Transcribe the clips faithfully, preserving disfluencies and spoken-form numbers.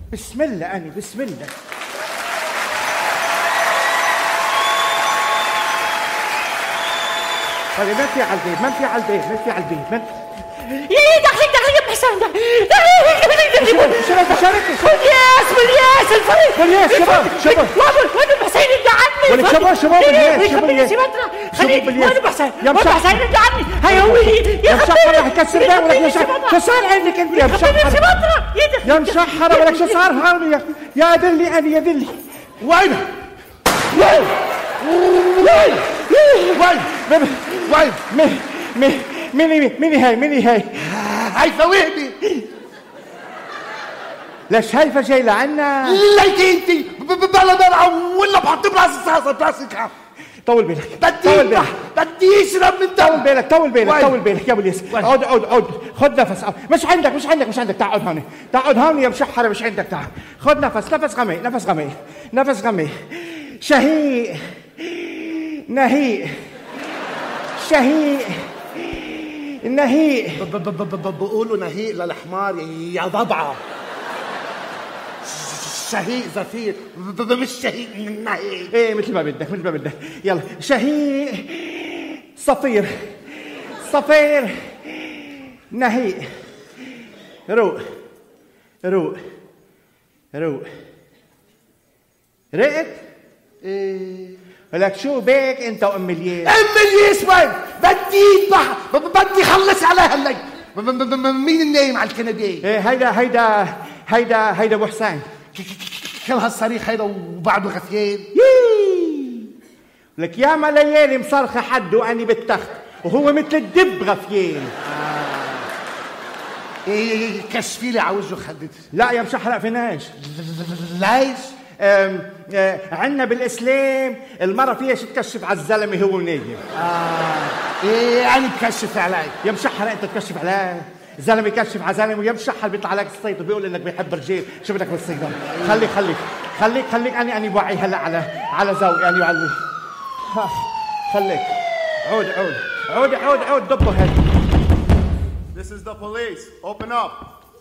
بسم الله أنا بسم الله. هذا ما في على البيت ما في على البيت ما في على البيت ما يا دخلك دخلك بحسن دخلك شو بدك شاركني؟ والياس والياس الفريق والياس شباب شباب وين وين بحسين ابن عمي ولك شباب شباب الياس شباب الياس خليك وين بحسين وين بحسين ابن عمي هاي هو يا مشحرة حكسر ده ولك يا شو صار عندك انت يا مشحرة يا مشحرة ولك شو صار هون يا يا دلي انا يا دلي وين وين وين وين وين وين مين مين مين هاي مين هاي هاي فوهبي. ليش هايفة جاي لعنا؟ ليكي انتي بلا مرعى ولا بحط براس الصاصة براسك. طول بالك بدي بدي يشرب من دم. طول بالك طول بالك طول بالك يا ابو الياس. عود عود عود خذ نفس. مش عندك مش عندك مش عندك تعال هون تعال هون يا مشحرة مش عندك تعال. خذ نفس نفس غمي نفس غمي نفس غمي. شهيق نهيق شهيق نهيق. بقولوا نهيق للحمار يا ضبعة. شهيق زفير مش شهيق نهيق. ايه مثل ما بدك مثل ما بدك. يلا شهيق صفير صفير نهيق. روق روق روق رقت. ايه لك شو بيك انت وام الياس؟ ام الياس وين؟ بدي يذبح بدي خلص عليها الليل. مين النايم على الكنبيه؟ ايه هيدا هيدا هيدا هيدا ابو حسين. كل هالصريخ هيدا وبعده غثيان. لك يا ما ليالي مصرخه حد واني بالتخت وهو مثل الدب غثيان. آه. ايه كشفي لي على وجهه خدت. لا يا مشحرق فيناش. ليش؟ عندنا بالاسلام المرة فيها شو تكشف على الزلمه هو نايم. اه ايه انا بكشف عليك يا مشحر انت تكشف عليه. زلمه يكشف على زلمه ويا مشحر بيطلع عليك الصيت وبيقول انك بيحب رجال. شو بدك بالصيدله؟ خليك خليك خليك خليك اني اني بوعي هلا على على ذوقي اني وعلى خليك. عود عود عود عود عود دبه هيك. This is the police. Open up.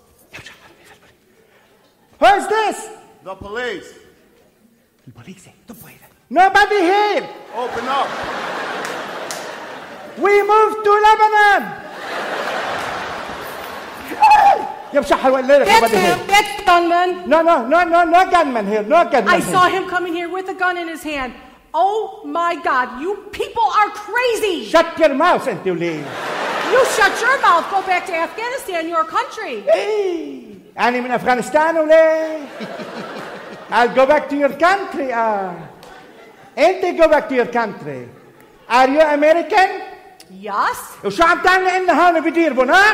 Who is this? The police. البوليس دبه هيك. Nobody here. Open up. We moved to Lebanon. يا مشحر وين لك؟ Get him, get the gunman. No no no no no gunman here. No gunman. I saw him coming here with a gun in his hand. Oh my God, you people are crazy. Shut your mouth انت وليه. You shut your mouth. Go back to Afghanistan, your country. أنا من أفغانستان وليه؟ I'll go back to your country. Ah, أنت go back to your country. Are you American? Yes. وشو عم تعمل إن هون بديربن ها؟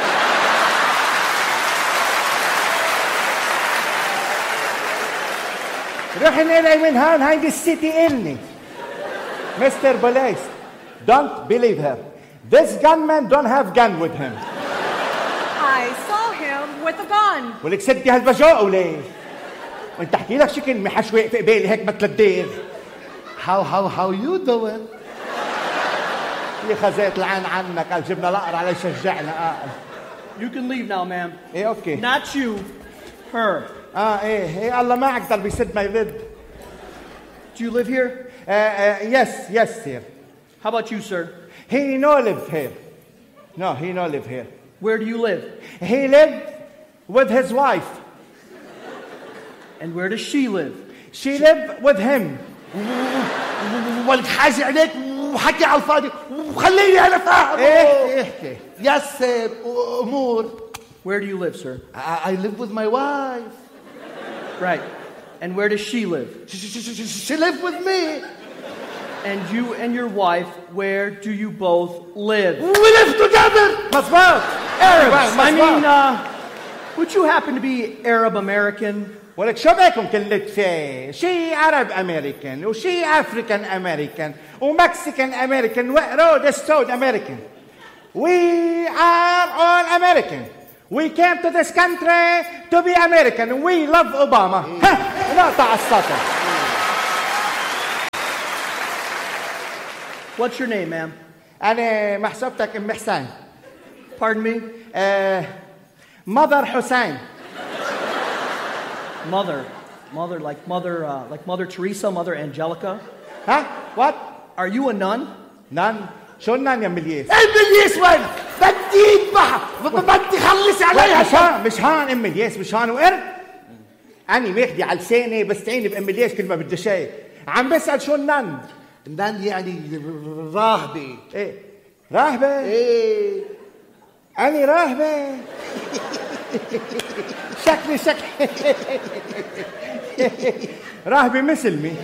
روحي نقلي من هون هيدي السيتي إلني. Mister Police, don't believe her. This gunman don't have gun with him. I saw him with a gun. ولك سدي هالبجاء وليه؟ وانت احكي لك شكل محش واقف قبالي هيك مثل الدير. How how how you doing? اللي خزيت العين عنك قال جبنا الأقرع على يشجعنا. قال You can leave now, ma'am. ايه اوكي. Not you, her. اه ايه ايه الله ما اقدر بيسد ما يرد. Do you live here? Uh, uh, yes, yes, sir. How about you, sir? He no live here. No, he no live here. Where do you live? He live with his wife. And where does she live? She live with him. ولك حاجة عليك وحكي على الفاضي وخليني أنا فاهم. إيه إيه. Yes, sir. أمور. Where do you live, sir? I, I live with my wife. Right. And where does she live? She, she, she, she live with me. And you and your wife, where do you both live? We live together. مظبوط. Arabs. I mean, uh, would you happen to be Arab American? ولك شو بكم كلت فيه؟ شي عرب أمريكان وشي أفريكان أمريكان ومكسيكان أمريكان ورود السود أمريكان. We are all American. We came to this country to be American. We love Obama. ها نقطع على السطر. What's your name, ma'am? أنا محسوبتك أم حسين. Pardon me? Uh, Mother Hussein. Mother. Mother, like Mother, uh, like Mother Teresa, Mother Angelica. ها؟ وات؟ Are you a nun? نان؟ شو النان يا ملياس؟ المليس وين؟ بدي اذبحها ب- بدي خلص عليها. مش هان مش هان ام الياس مش هان وقرد. أنا ماخدي على لساني بستعين بام الياس كل ما بدي شيء. عم بسأل شو النان؟ النان يعني راهبة. ايه راهبة؟ ايه أنا راهبة. شكلي شكلي راهبة مسلمي.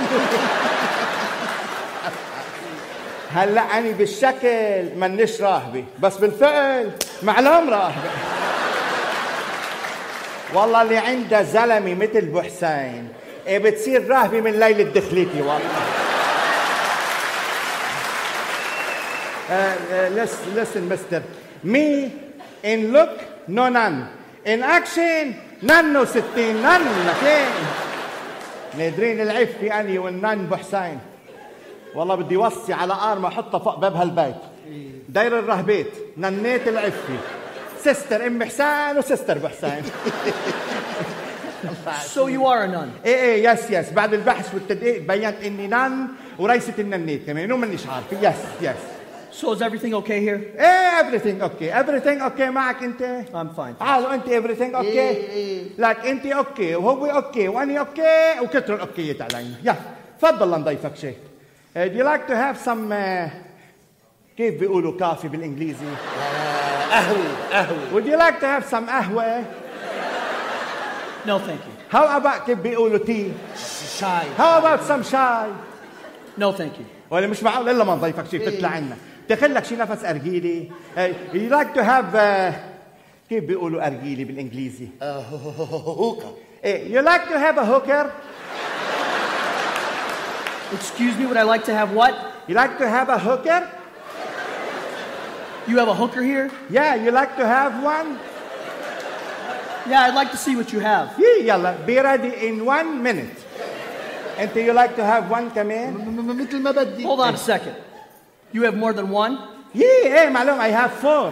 هلا أنا بالشكل منش راهبة بس بالفعل معلوم راهبة. والله اللي عنده زلمة مثل بو حسين إيه بتصير راهبة من ليلة دخلتي والله. listen, listen, mister. Me in look, no none. In action, none no ستين none لكن نادرين العفة أني والنان بو حسين. والله بدي وصي على قارمة أحطها فوق باب هالبيت. داير الرهبات ننات العفة سيستر أم حسين وسيستر بو حسين. So you are a nun. ايه ايه يس يس بعد البحث والتدقيق بينت اني نان ورئيسة الننات كمان ومنيش عارفة. يس يس. So is everything okay here? ايه everything okay everything okay معك انت؟ I'm fine. تعالوا انت everything okay؟ إيه إيه. لك انت اوكي وهو اوكي وانا اوكي وكتروا الاوكيات علينا. يلا تفضل لنضيفك شيء. Uh, do you like to have some uh, كيف بيقولوا كافي بالانجليزي؟ قهوة قهوة. Would you like to have some قهوة؟ No, thank you. How about كيف بيقولوا تي؟ شاي. How about some شاي؟ No, thank you. ولا مش معقول الا ما نضيفك شيء تطلع عنا. تاخذ لك شي نفس ارجيلي. You like to have uh, كيف بيقولوا ارجيلي بالانجليزي؟ هوكا. ايه you like to have a hooker? Excuse me, would I like to have what? You like to have a hooker? You have a hooker here? Yeah, you like to have one? Yeah, I'd like to see what you have. Yeah, يلا be ready in one minute. انت you like to have one كمان؟ م- م- مثل ما بدي. Hold on a second. You have more than one? Yeah, ايه معلوم I have four.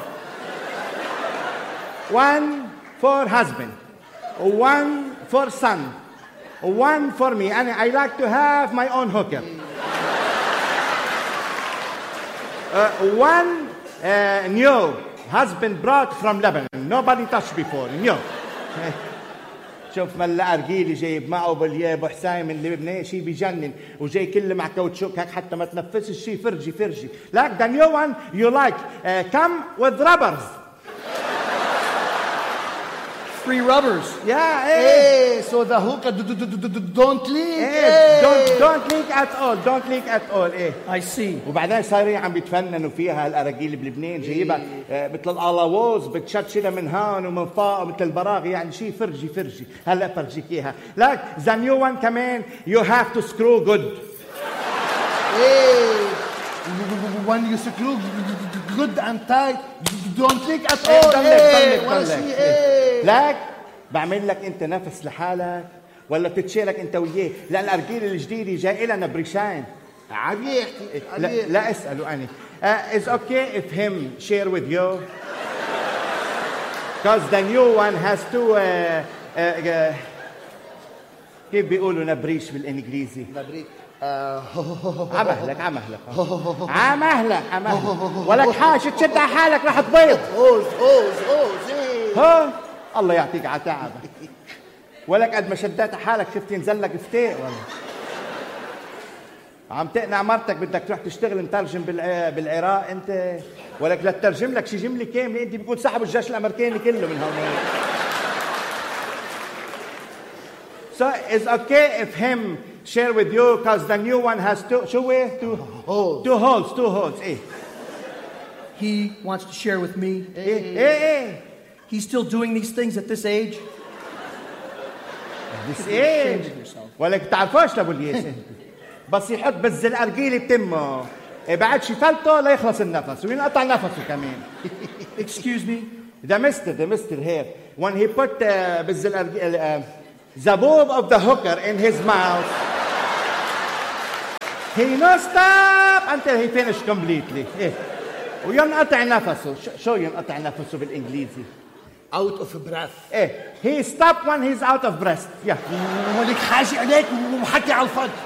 One for husband, one for son, one for me. And I like to have my own hooker. Uh, one uh, new husband brought from Lebanon. Nobody touched before. New. شوف ملا أرجيلي جايب معه بالياب وحسام من لبنان شيء بيجنن وجاي كله مع كاوتشوك هيك حتى ما تنفسش شيء فرجي فرجي. Like the new one you like uh, come with rubbers. Free rubbers. Yeah, eh. ايه so the hookah d- d- d- d- d- don't leak. Eh, don't don't leak at all. Don't leak at all. إيه. I see. وبعدين صايرين عم بيتفننوا فيها الأراجيل بلبنان جايبها آه، مثل الألاووز بتشتشلها من هون ومن فوق مثل البراغي يعني شيء فرجي فرجي. هلا فرجيك إياها. Like the new one كمان you have to screw good. ايه when you screw good and tight don't leak at إيه، all. ضلك ايه ضلك ولا ضلك. شيء. ايه لك بعمل لك انت نفس لحالك ولا بتتشارك انت وياه؟ لان الارجيل الجديده جاي لنا بريشان. عليك لا, عليك. لا اساله انا. Uh, is okay if him share with you? Because the new one has to uh, uh, uh, كيف بيقولوا نبريش بالانجليزي؟ نبريك. عمهلك عمهلك عمهلك عمهلك ولك حاش تشد على حالك رح تبيض. هوز هوز هوز. ايه ها الله يعطيك على تعبك. ولك قد ما شديت حالك شفت ينزل لك فتاء والله. عم تقنع مرتك بدك تروح تشتغل مترجم بالع- بالعراق انت ولك لا تترجم لك شي جمله كامله انت بيكون سحبوا الجيش الامريكاني كله من هون. So it's okay if him share with you because the new one has two شو هو؟ two Holes. two holes two holes ايه He wants to share with me. ايه ايه ايه He's still doing these things at this age. بس ايه Ashamed of yourself. ولك تعرفوش لابو الياس انت بس يحط بز الارجيله بتمه إيه بعد شي فلته لا يخلص النفس وينقطع نفسه كمان. Excuse me. The mister, the mister here, when he put uh, بز الارجيله uh, the boob of the hooker in his mouth, he no stop until he finished completely. إيه وينقطع نفسه. شو- شو ينقطع نفسه بالانجليزي؟ اوت اوف براث. ايه he stop when he's out of breath. yeah. ولك حاجة عليك ومحكي على الفاضي.